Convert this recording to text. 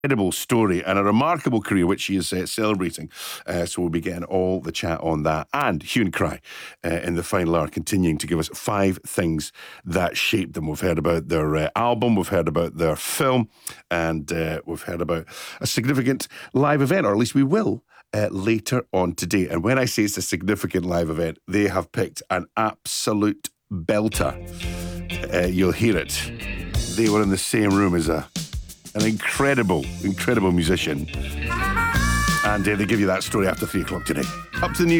incredible story and a remarkable career which she is celebrating. So we'll be getting all the chat on that. And Hue and Cry in the final hour, continuing to give us 5 things that shaped them. We've heard about their album, we've heard about their film, and we've heard about a significant live event, or at least we will later on today. And when I say it's a significant live event, they have picked an absolute belter. You'll hear it. They were in the same room as an incredible musician. And they give you that story after 3 o'clock today. Up to the news.